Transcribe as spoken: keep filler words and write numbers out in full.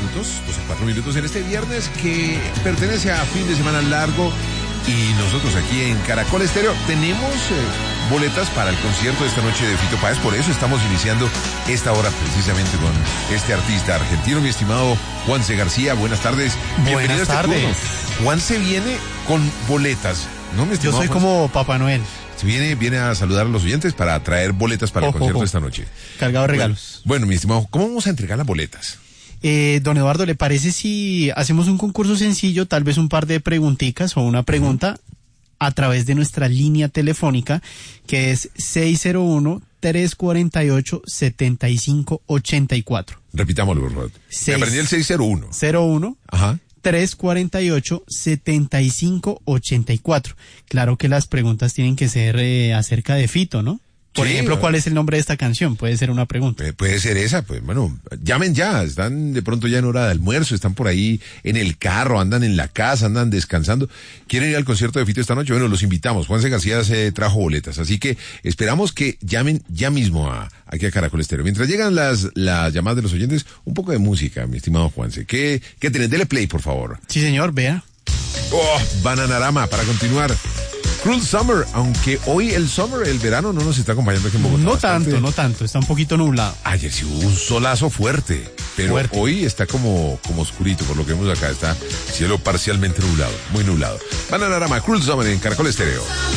minutos, doce, cuatro minutos en este viernes que pertenece a fin de semana largo. Y nosotros aquí en Caracol Estéreo tenemos eh, boletas para el concierto de esta noche de Fito Páez. Por eso estamos iniciando esta hora precisamente con este artista argentino, mi estimado Juanse García. Buenas tardes. Bienvenido Buenas a este tardes. turno. Juanse viene con boletas, ¿no, mi Yo estimado soy Juanse? como Papá Noel, Viene, viene a saludar a los oyentes para traer boletas para el Ojo, concierto ojo. de esta noche. cargado de regalos. Bueno, bueno, mi estimado, ¿cómo vamos a entregar las boletas? Eh, don Eduardo, ¿le parece si hacemos un concurso sencillo, tal vez un par de preguntitas o una pregunta a través de nuestra línea telefónica, que es seis cero uno, tres cuatro ocho, siete cinco ocho cuatro? Repitámoslo, por favor. Seis. Me aprendí el seis cero uno. cero uno, Ajá. tres cuatro ocho, siete cinco ocho cuatro. Claro que las preguntas tienen que ser eh, acerca de Fito, ¿no? Por Sí, ejemplo, ¿cuál es el nombre de esta canción? Puede ser una pregunta. Pu- Puede ser esa, pues bueno, llamen ya, están de pronto ya en hora de almuerzo, están por ahí en el carro, andan en la casa, andan descansando. ¿Quieren ir al concierto de Fito esta noche? Bueno, los invitamos. Juanse García se trajo boletas, así que esperamos que llamen ya mismo a, aquí a Caracol Estéreo. Mientras llegan las, las llamadas de los oyentes, un poco de música, mi estimado Juanse. ¿Qué, qué tenés? Dele play, por favor. Sí, señor, vea. Oh, Bananarama, para continuar. Cruel Summer, aunque hoy el summer, el verano, no nos está acompañando aquí en Bogotá. No Bastante. tanto, no tanto, está un poquito nublado. Ayer sí hubo un solazo fuerte, pero Fuerte. hoy está como, como oscurito, por lo que vemos acá, está cielo parcialmente nublado, muy nublado. Bananarama, Cruel Summer en Caracol Estéreo.